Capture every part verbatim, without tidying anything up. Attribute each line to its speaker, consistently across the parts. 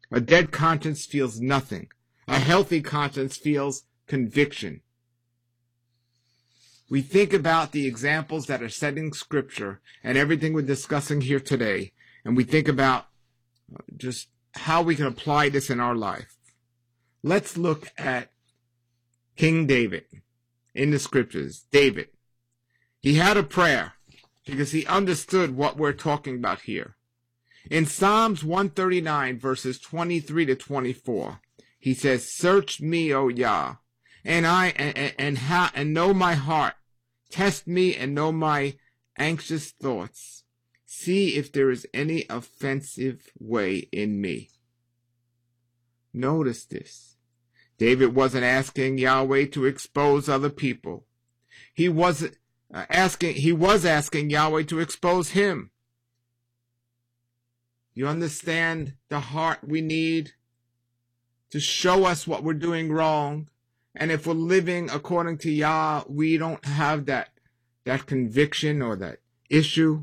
Speaker 1: A dead conscience feels nothing. A healthy conscience feels conviction. We think about the examples that are set in Scripture and everything we're discussing here today, and we think about just how we can apply this in our life. Let's look at King David in the Scriptures. David, he had a prayer because he understood what we're talking about here. In Psalms one thirty-nine, verses twenty-three to twenty-four, he says, "Search me, O Yah, and I and and, ha, and know my heart. Test me and know my anxious thoughts. See if there is any offensive way in me." Notice this. David wasn't asking Yahweh to expose other people. He wasn't uh, asking. He was asking Yahweh to expose him. You understand the heart we need to show us what we're doing wrong. And if we're living according to Yah, we don't have that, that conviction or that issue.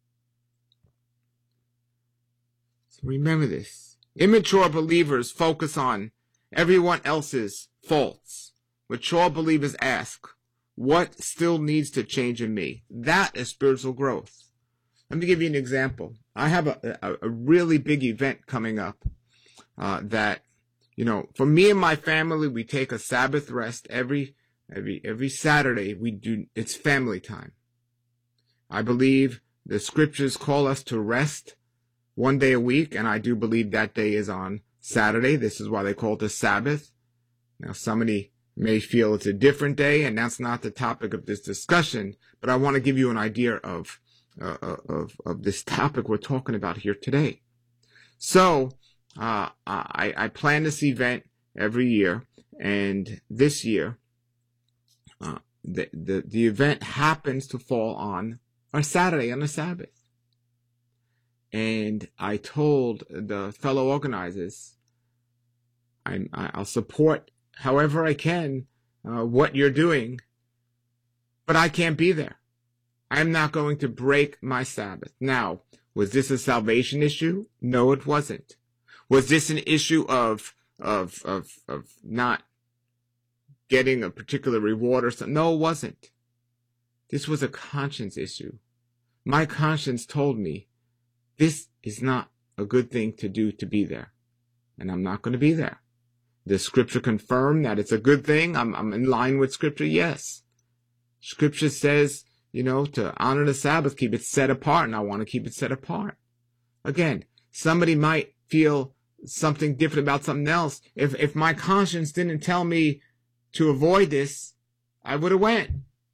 Speaker 1: So remember this. Immature believers focus on everyone else's faults. Mature believers ask, what still needs to change in me? That is spiritual growth. Let me give you an example. I have a, a, a really big event coming up uh, that, you know, for me and my family, we take a Sabbath rest every every every Saturday. We do it's family time. I believe the Scriptures call us to rest one day a week, and I do believe that day is on Saturday. This is why they call it the Sabbath. Now, somebody may feel it's a different day, and that's not the topic of this discussion. But I want to give you an idea of uh, of of this topic we're talking about here today. So. Uh, I, I plan this event every year, and this year, uh, the, the, the event happens to fall on a Saturday, on a Sabbath. And I told the fellow organizers, I'm, I'll support however I can uh, what you're doing, but I can't be there. I'm not going to break my Sabbath. Now, was this a salvation issue? No, it wasn't. Was this an issue of, of, of, of not getting a particular reward or something? No, it wasn't. This was a conscience issue. My conscience told me this is not a good thing to do to be there. And I'm not going to be there. Does Scripture confirm that it's a good thing? I'm, I'm in line with Scripture? Yes. Scripture says, you know, to honor the Sabbath, keep it set apart, and I want to keep it set apart. Again, somebody might feel something different about something else. If if my conscience didn't tell me to avoid this, I would have went.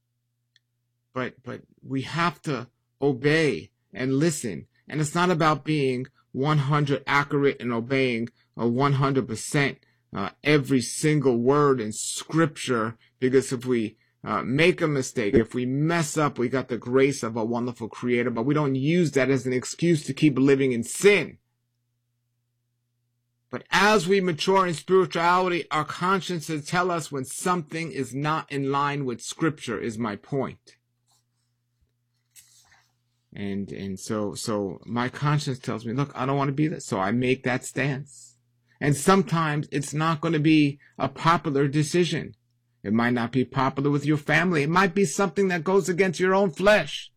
Speaker 1: But but we have to obey and listen. And it's not about being one hundred accurate and obeying a one hundred percent uh, every single word in Scripture, because if we uh, make a mistake, if we mess up, we got the grace of a wonderful Creator, but we don't use that as an excuse to keep living in sin. But as we mature in spirituality, our consciences tell us when something is not in line with Scripture, is my point. And and so so my conscience tells me, look, I don't want to be there. So I make that stance. And sometimes it's not going to be a popular decision. It might not be popular with your family. It might be something that goes against your own flesh.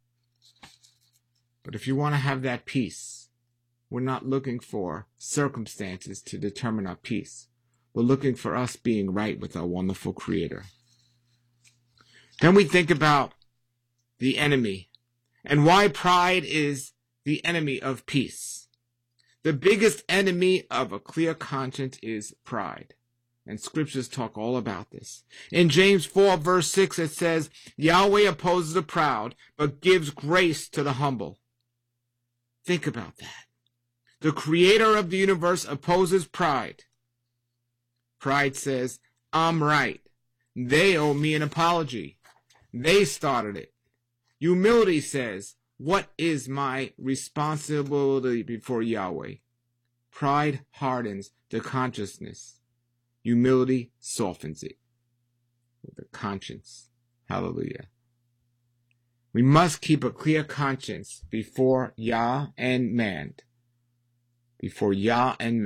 Speaker 1: But if you want to have that peace, we're not looking for circumstances to determine our peace. We're looking for us being right with our wonderful Creator. Then we think about the enemy and why pride is the enemy of peace. The biggest enemy of a clear conscience is pride. And Scriptures talk all about this. In James four, verse six, it says, Yahweh opposes the proud, but gives grace to the humble. Think about that. The Creator of the universe opposes pride. Pride says, I'm right. They owe me an apology. They started it. Humility says, what is my responsibility before Yahweh? Pride hardens the consciousness. Humility softens it with a conscience. Hallelujah. We must keep a clear conscience before Yah and man. Before Yah and man.